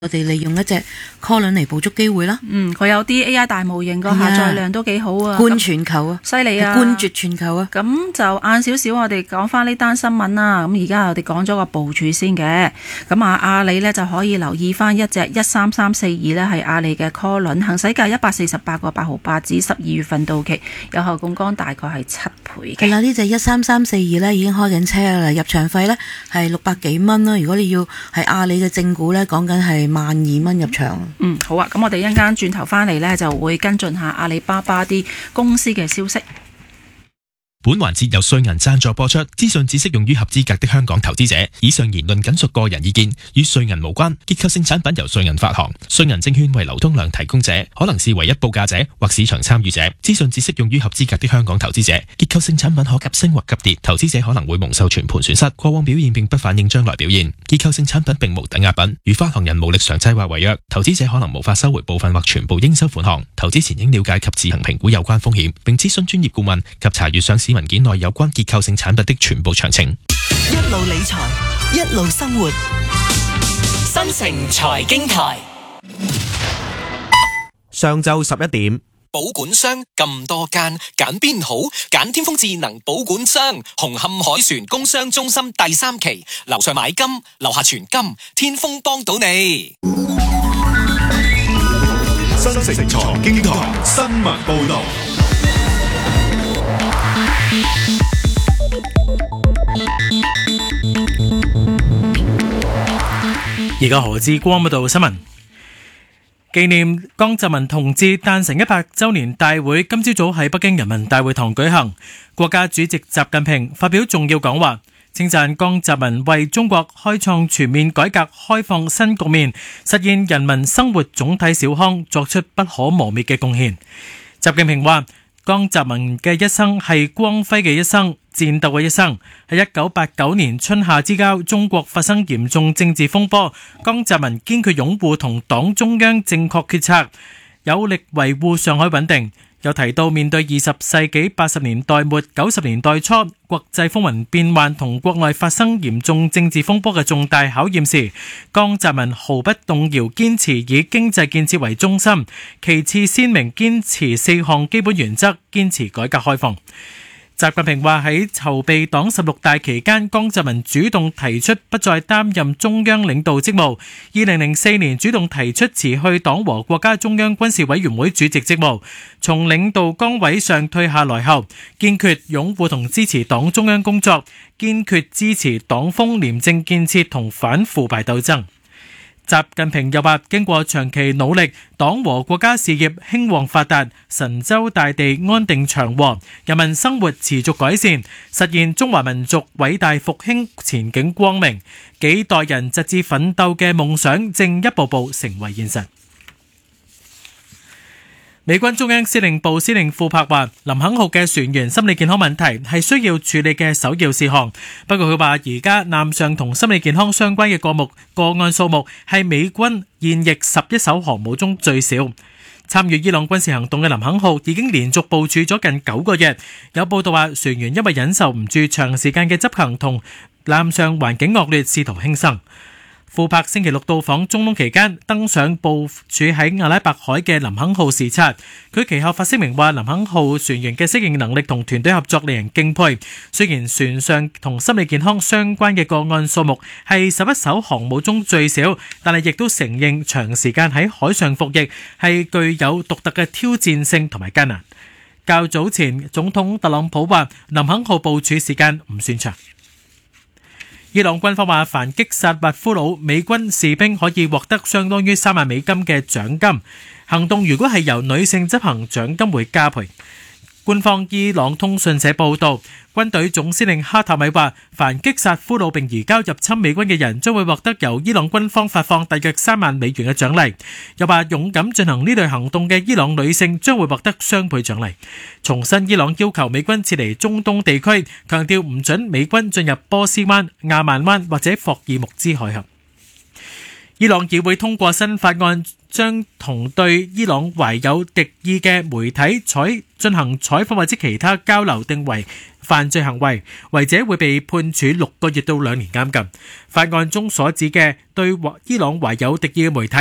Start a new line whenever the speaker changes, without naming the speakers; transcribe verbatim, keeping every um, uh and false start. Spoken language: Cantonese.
我哋利用一隻 call 輪嚟捕捉機會啦。
嗯，佢有啲 A I 大模型個下載量都幾好啊，
冠全球啊，
犀利啊，
冠絕全球啊。
咁就晏少少，我哋講翻呢單新聞啦。咁而家我哋講咗個部署先嘅。咁啊，阿里呢就可以留意翻一隻一三三四二呢係阿里嘅 call 輪，行使價一百四十八個八毫八，至十二月份到期，有效槓桿大概係七倍嘅。
係啦，呢隻一三三四二呢已經開緊車啦，入場費呢係六百幾蚊啦。如果你要係阿里嘅正股呢，講緊係萬二蚊入場。
嗯，好啊，咁我哋一陣間轉頭翻嚟呢，就會跟進下阿里巴巴啲公司嘅消息。
本環節由瑞銀贊助播出，資訊只適用於合資格的香港投資者。以上言論僅屬個人意見，與瑞銀無關。結構性產品由瑞銀發行，瑞銀證券為流通量提供者，可能是唯一報價者或市場參與者。資訊只適用於合資格的香港投資者。結構性產品可急升或急跌，投資者可能會蒙受全盤損失。過往表現並不反映將來表現。結構性產品並無抵押品，如發行人無力償債或違約，投資者可能無法收回部分或全部應收款項。投資前應了解及自行評估有關風險，並諮詢專業顧問及查閱上市文件內有關結構性產品的全部詳情。
一路理財，一路生活。
新城財經台，
上晝十一點。
保管商咁多間，揀邊好？揀天風智能保管商，紅磡海船工商中心第三期，樓上買金，樓下存金，天風幫到你。
新城財經台新聞報道。
而家何志光報道新聞。紀念江澤民同志誕辰一百周年大會今朝早喺北京人民大會堂舉行，國家主席習近平發表重要講話，稱讚江澤民為中國開創全面改革開放新局面，實現人民生活總體小康作出不可磨滅嘅貢獻。習近平話，江澤民嘅一生係光輝嘅一生，戰鬥嘅一生。喺一九八九年春夏之交，中國發生嚴重政治風波，江澤民堅決擁護同黨中央正確決策，有力維護上海穩定。又提到面對二十世紀八十年代末九十年代初國際風雲變幻同國內發生嚴重政治風波嘅重大考驗時，江澤民毫不動搖堅持以經濟建設為中心，其次鮮明堅持四項基本原則，堅持改革開放。習近平話，喺籌備黨十六大期間，江澤民主動提出不再擔任中央領導職務。二零零四年主動提出辭去黨和國家中央軍事委員會主席職務，從領導崗位上退下來後，堅決擁護同支持黨中央工作，堅決支持黨風廉政建設同反腐敗鬥爭。習近平又話，經過長期努力，黨和國家事業興旺發達，神州大地安定祥和，人民生活持續改善，實現中華民族偉大復興前景光明，幾代人直至奮鬥嘅夢想正一步步成為現實。美軍中央司令部司令庫珀話，林肯號嘅船員心理健康問題係需要處理嘅首要事項。不過佢話，而家艦上同心理健康相關嘅個目個案數目係美軍現役十一艘航母中最少。參與伊朗軍事行動嘅林肯號已經連續部署咗近九個月。有報道話，船員因為忍受唔住長時間嘅執行同艦上環境惡劣，試圖輕生。庫珀星期六到訪中東期間，登上部署喺阿拉伯海嘅林肯號視察。佢其後發聲明話，林肯號船員嘅適應能力同團隊合作令人敬佩。雖然船上同心理健康相關嘅個案數目係十一艘航母中最少，但係亦都承認長時間喺海上服役係具有獨特嘅挑戰性同埋艱難。較早前，總統特朗普話林肯號部署時間唔算長。伊朗軍方話，凡擊殺或俘虜美軍士兵可以獲得相當於三萬美金嘅獎金，行動如果係由女性執行，獎金會加倍。官方伊朗通訊社報道，軍隊總司令哈塔米話，凡擊殺俘虜並移交入侵美軍嘅人將會獲得由伊朗軍方發放大約三萬美元嘅獎勵。又話勇敢進行呢類行動嘅伊朗女性將會獲得雙倍獎勵。重申伊朗要求美軍撤離中東地區，強調唔准美軍進入波斯灣、亞曼灣或者霍爾木茲海峽。 伊朗議會通過新法案，將同對伊朗懷有敵意嘅媒體採進行採訪或者其他交流定為犯罪行為，違者會被判處六個月到兩年監禁。法案中所指嘅對伊朗懷有敵意嘅媒體